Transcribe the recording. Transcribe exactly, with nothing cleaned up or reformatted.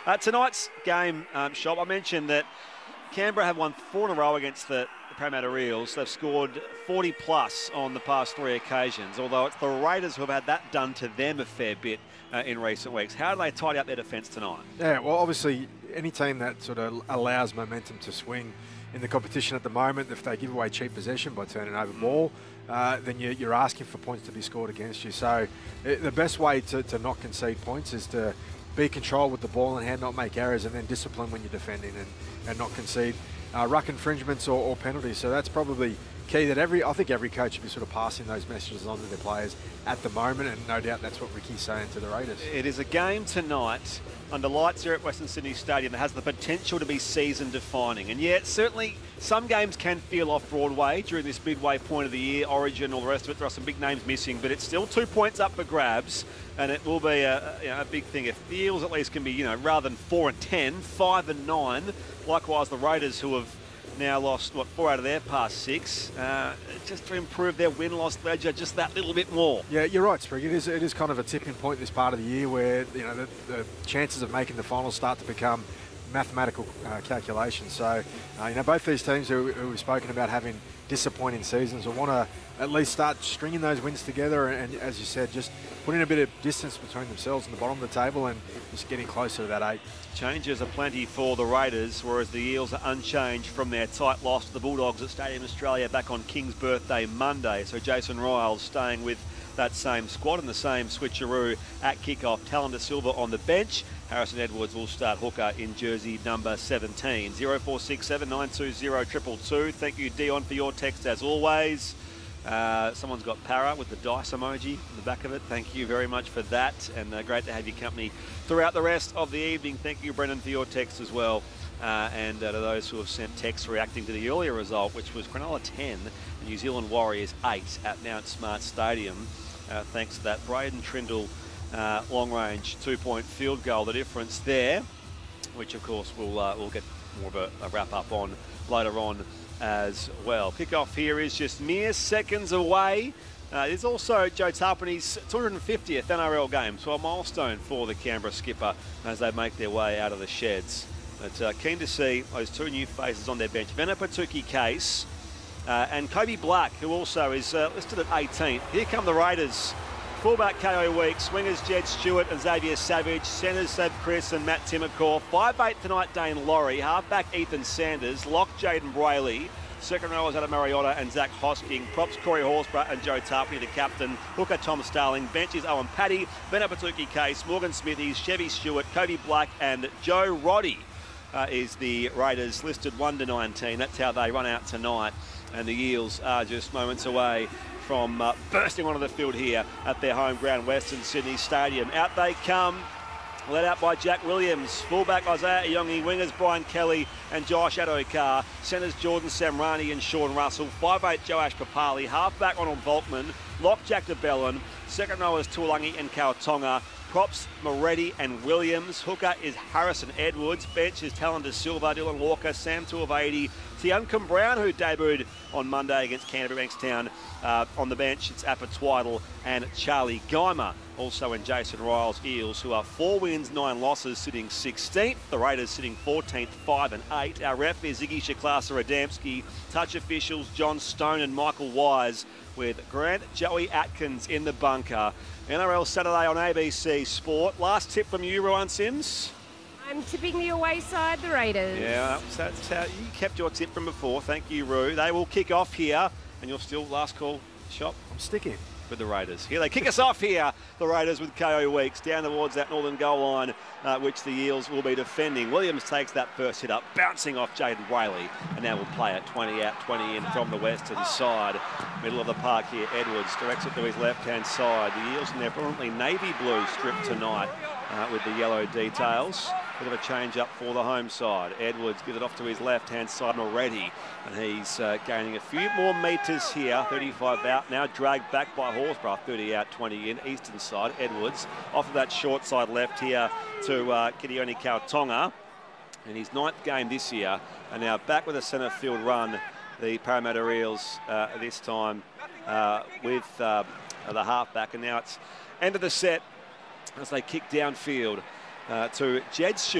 Uh, tonight's game, um, Shop, I mentioned that Canberra have won four in a row against the Parramatta Eels. They've scored forty plus on the past three occasions, although it's the Raiders who have had that done to them a fair bit uh, in recent weeks. How do they tidy up their defence tonight? Yeah, well, obviously, any team that sort of allows momentum to swing in the competition at the moment, if they give away cheap possession by turning over ball, uh, then you, you're asking for points to be scored against you. So it, the best way to, to not concede points is to be controlled with the ball in hand, not make errors, and then discipline when you're defending and, and not concede uh, ruck infringements or, or penalties. So that's probably key, that every I think every coach should be sort of passing those messages on to their players at the moment, and no doubt that's what Ricky's saying to the Raiders. It is a game tonight under lights here at Western Sydney Stadium that has the potential to be season defining, and yet certainly some games can feel off Broadway during this midway point of the year, Origin, all the rest of it. There are some big names missing, but it's still two points up for grabs, and it will be a, you know, a big thing if the Eels at least can be, you know, rather than four and ten, five and nine. Likewise, the Raiders, who have now lost, what, four out of their past six, uh, just to improve their win-loss ledger just that little bit more. Yeah, you're right, Sprig. It is, it is kind of a tipping point this part of the year where, you know, the, the chances of making the finals start to become mathematical uh, calculations. So, uh, you know, both these teams who, who we've spoken about having disappointing seasons will want to at least start stringing those wins together and, and, as you said, just putting a bit of distance between themselves and the bottom of the table and just getting closer to that eight. Changes are plenty for the Raiders, whereas the Eels are unchanged from their tight loss to the Bulldogs at Stadium Australia back on King's birthday Monday. So Jason Riles staying with that same squad and the same switcheroo at kickoff. Talon De Silva on the bench. Harrison Edwards will start hooker in jersey number seventeen. zero four six seven nine two zero two two two. Thank you, Dion, for your text as always. Uh, someone's got para with the dice emoji on the back of it. Thank you very much for that, and uh, great to have your company throughout the rest of the evening. Thank you, Brendan, for your text as well. Uh, and uh, to those who have sent texts reacting to the earlier result, which was Cronulla ten, New Zealand Warriors eight at Mount Smart Stadium. Uh, thanks to that Braden Trindle uh, long-range two-point field goal, the difference there, which of course we'll uh, we'll get more of a, a wrap-up on later on as well. Kickoff here is just mere seconds away. Uh, there's also Joe Tarpany's two hundred fiftieth N R L game, so a milestone for the Canberra skipper as they make their way out of the sheds. But uh, keen to see those two new faces on their bench. Venapatuki Case uh, and Kobe Black, who also is uh, listed at eighteenth. Here come the Raiders. Fullback K O Week, swingers Jed Stewart and Xavier Savage, centres Seb Chris and Matt Timmercore, five eight tonight Dane Laurie, halfback Ethan Sanders, lock Jaden Brayley, second rowers Adam Mariota and Zach Hosking, props Corey Horsburgh and Joe Tarpany, the captain, hooker Tom Starling, benches Owen Paddy, Venapatuki Case, Morgan Smithies, Chevy Stewart, Kobe Black and Joe Roddy uh, is the Raiders listed one to nineteen. That's how they run out tonight, and the Eels are just moments away from uh, bursting onto the field here at their home ground, Western Sydney Stadium. Out they come, led out by Jack Williams. Fullback Isaiah Iongi, wingers Brian Kelly and Josh Adokar, centres Jordan Samrani and Sean Russell, five eight Joash Papali, halfback Ronald Volkman, lock Jack DeBellin, second rowers Tuolangi and Kautonga, props Moretti and Williams, hooker is Harrison Edwards, bench is Talon De Silva, Dylan Walker, Sam Tuivasa, Tiancum Brown, who debuted on Monday against Canterbury Bankstown. Uh, on the bench, it's Appa Twiddle and Charlie Geimer. Also in Jason Riles' Eels, who are four wins, nine losses, sitting sixteenth. The Raiders sitting fourteenth, five and eight. Our ref is Ziggy Shaklasa Adamski. Touch officials John Stone and Michael Wise, with Grant Joey Atkins in the bunker. N R L Saturday on A B C Sport. Last tip from you, Rowan Sims. I'm tipping the away side, the Raiders. Yeah, that's how you kept your tip from before. Thank you, Roo. They will kick off here, and you're still last call, Shop. I'm sticking with the Raiders. Here they kick us off here, the Raiders with K O Weeks down towards that northern goal line, uh, which the Eels will be defending. Williams takes that first hit up, bouncing off Jaden Brayley, and now will play it twenty out, twenty in from the western side. Middle of the park here, Edwards directs it to his left-hand side. The Eels in their brilliantly navy blue strip tonight uh, with the yellow details. Bit of a change up for the home side. Edwards gives it off to his left-hand side already, and he's uh, gaining a few more metres here. thirty-five out, now dragged back by Horsburgh. thirty out, twenty in, eastern side. Edwards off of that short side left here to uh, Kitioni Kautonga. In his ninth game this year, and now back with a centre field run, the Parramatta Eels uh, this time uh, with uh, the halfback, and now it's end of the set as they kick downfield uh, to Jed Stewart.